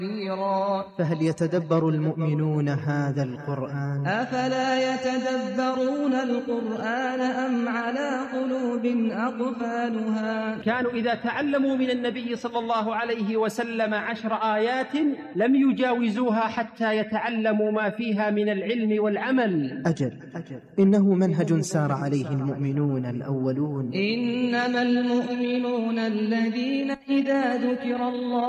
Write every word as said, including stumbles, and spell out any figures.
فهل يتدبر المؤمنون هذا القرآن؟ أفلا يتدبرون القرآن أم على قلوب أقفالها؟ كانوا إذا تعلموا من النبي صلى الله عليه وسلم عشر آيات لم يجاوزوها حتى يتعلموا ما فيها من العلم والعمل. أجل, أجل إنه منهج سار عليه المؤمنون الأولون. إنما المؤمنون الذين إذا ذكر الله